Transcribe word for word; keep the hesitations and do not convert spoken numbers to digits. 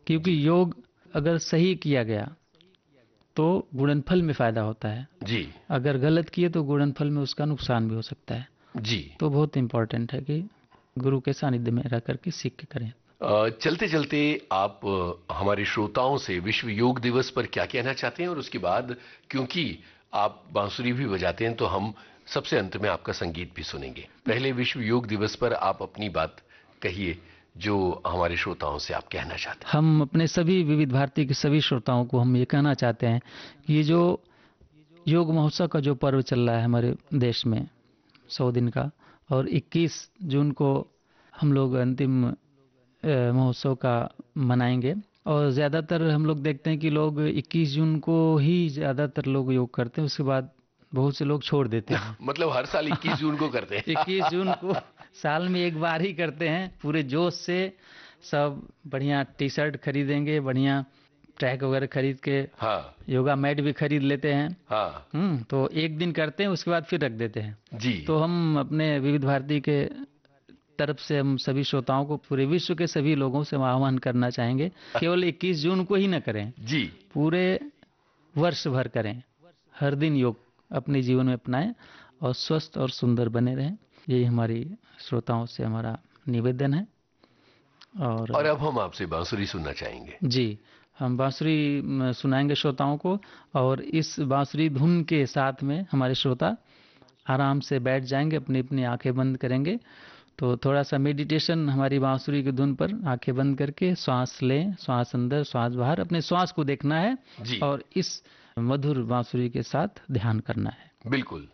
क्योंकि योग अगर सही किया गया तो गुणनफल में फायदा होता है जी। अगर गलत किए तो गुणनफल में उसका नुकसान भी हो सकता है जी। तो बहुत इम्पोर्टेंट है कि गुरु के सानिध्य में रह करके सीख के करें। अ, चलते चलते आप अ, हमारे श्रोताओं से विश्व योग दिवस पर क्या कहना चाहते हैं, और उसके बाद क्योंकि आप बांसुरी भी बजाते हैं तो हम सबसे अंत में आपका संगीत भी सुनेंगे। पहले विश्व योग दिवस पर आप अपनी बात कहिए जो हमारे श्रोताओं से आप कहना चाहते हैं। हम अपने सभी विविध भारती के सभी श्रोताओं को हम ये कहना चाहते हैं कि ये जो योग महोत्सव का जो पर्व चल रहा है हमारे देश में सौ दिन का, और इक्कीस जून को हम लोग अंतिम अ, महोत्सव का मनाएंगे। और ज़्यादातर हम लोग देखते हैं कि लोग इक्कीस जून को ही ज़्यादातर लोग योग करते हैं, उसके बाद बहुत से लोग छोड़ देते हैं। मतलब हर साल इक्कीस जून को करते हैं। इक्कीस जून को साल में एक बार ही करते हैं, पूरे जोश से सब बढ़िया टी शर्ट खरीदेंगे, बढ़िया ट्रैक वगैरह खरीद के, हाँ योगा मैट भी खरीद लेते हैं। हाँ हम्म तो एक दिन करते हैं, उसके बाद फिर रख देते हैं। जी। तो हम अपने विविध भारती के तरफ से हम सभी श्रोताओं को, पूरे विश्व के सभी लोगों से आह्वान करना चाहेंगे, केवल इक्कीस जून को ही न करें, जी। पूरे वर्ष भर करें, हर दिन योग अपने जीवन में अपनाएं और स्वस्थ और सुंदर बने रहें। यही हमारी श्रोताओं से हमारा निवेदन है। और और अब हम आपसे बांसुरी सुनना चाहेंगे। जी, हम बांसुरी म, सुनाएंगे श्रोताओं को, और इस बांसुरी धुन के साथ में हमारे श्रोता आराम से बैठ जाएंगे, अपनी अपनी आंखें बंद करेंगे। तो थोड़ा सा मेडिटेशन हमारी बांसुरी की धुन पर आंखें बंद करके श्वास लें, श्वास अंदर श्वास बाहर, अपने श्वास को देखना है जी और इस मधुर बांसुरी के साथ ध्यान करना है। बिल्कुल।